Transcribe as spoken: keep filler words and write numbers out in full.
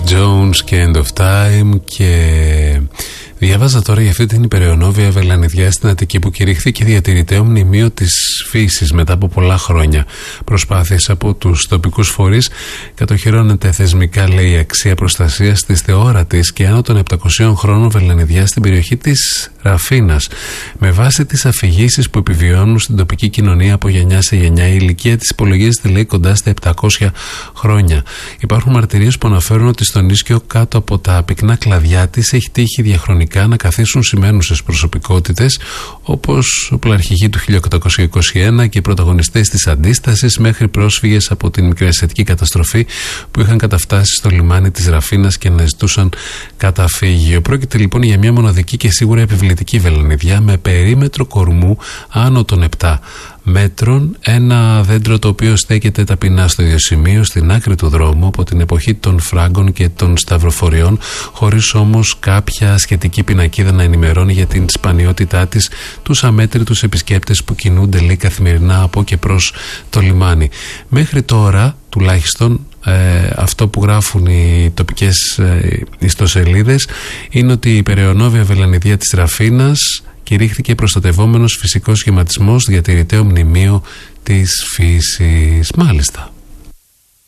Jones και End of Time. Και διάβαζα τώρα για αυτή την υπεραιωνόβια βελανιδιά στην Αττική που κηρύχθηκε διατηρηταίο μνημείο της φύσης μετά από πολλά χρόνια. Προσπάθειες από τους τοπικούς φορείς, κατοχυρώνεται θεσμικά, λέει, η αξία προστασίας της θεόρατης και άνω των επτακοσίων χρόνων βελανιδιά στην περιοχή της Ραφίνας. Με βάση τις αφηγήσεις που επιβιώνουν στην τοπική κοινωνία από γενιά σε γενιά, η ηλικία της υπολογίζεται, λέει, κοντά στα επτακόσια χρόνια. Υπάρχουν μαρτυρίες που αναφέρουν ότι στον Ίσκιο, κάτω από τα πυκνά κλαδιά της, έχει τύχει διαχρονικά να καθίσουν σημαίνουσες προσωπικότητες όπως οπλαρχηγοί του χίλια οκτακόσια είκοσι ένα και οι πρωταγωνιστές της Αντίστασης, μέχρι πρόσφυγες από την μικρασιατική καταστροφή που είχαν καταφτάσει στο λιμάνι της Ραφίνας και αναζητούσαν καταφύγιο. Πρόκειται λοιπόν για μια μοναδική και σίγουρα επιβλητική βελανιδιά με περίμετρο κορμού άνω των επτά μέτρων, ένα δέντρο το οποίο στέκεται ταπεινά στο ίδιο σημείο, στην άκρη του δρόμου από την εποχή των Φράγκων και των Σταυροφοριών, χωρίς όμως κάποια σχετική πινακίδα να ενημερώνει για την σπανιότητά της τους αμέτρητους επισκέπτες που κινούνται, λέει, καθημερινά από και προς το λιμάνι. Μέχρι τώρα, τουλάχιστον, Ε, αυτό που γράφουν οι τοπικές ε, ιστοσελίδες είναι ότι η υπεραιωνόβια βελανιδιά της Ραφίνας κηρύχθηκε προστατευόμενος φυσικός σχηματισμός, διατηρηταίο μνημείο της φύσης. Μάλιστα.